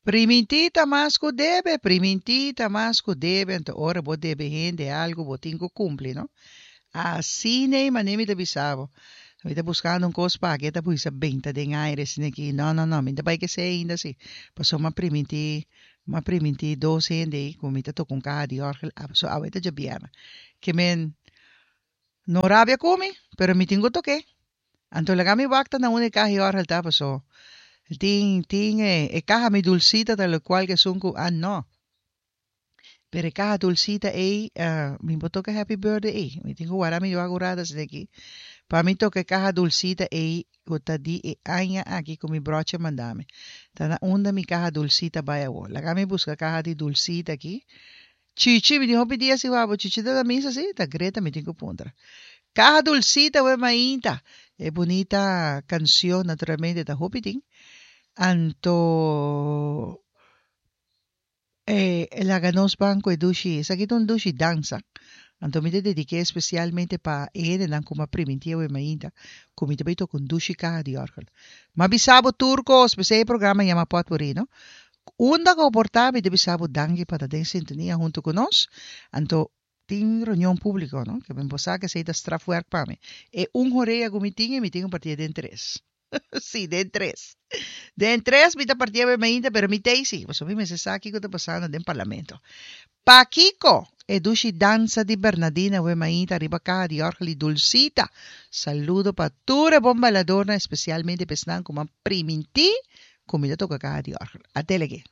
Primitita más que debe, então ora vou debe rende algo, vou tenho que cumprir, não? Assim nem maneira de bisavo. Eu estou buscando coisa para que está puxa benta de aire assim aqui. Não, não, não, ainda vai que ser ainda assim. Passou uma primiti 12 rende, como está com carro de orgel, so a veta já biana. Que men no rabia come, pero me tengo toque. Anto lagami wakta na une carro de orgel tá, passou. Ting, caja mi dulcita, tal cual que son ah, no. Pero caja dulcita, mi boto que happy birthday, mi tengo guarami yo aguradas de aquí. Para mí toque caja dulcita, gota di, aña aquí con mi broche mandame. Tana onda mi caja dulcita vaya wo. La que me busca caja de dulcita aquí. Chichi, mi dijo día si guapo, chichi de la misa, sí, ta greta, mi tengo punta. Caja dulcita, we mainta. Es bonita canción, naturalmente, ta hopiting. Anto la ganos banco e dushi, sa kitong dushi danza. Anto mi te dediqué especialmente pa ene lang kuma primitivo e mainta, kumita ba ito kung dushi ka di orkal. Mabisabo turco, spese programa llama Potpourri, no? Unda ko portabi de bisabo dangi para den sintonia junto con nos, anto ting reunión público, no? Que me emposa que se ita strafwerk pa me. E un horea gumiting e miting un partida den tres. Sí, den tres. Den tres, mita partida mainta, pero mi teisi. Pues me se sa aqui ko te pasando den parlamento. Paquico, edushi danza di Bernardina, we mainta ribaca di orgli dulcita. Saludo pa ture bomba la donna, especialmente pesnan como priminti, comida toca di orgli. A telege.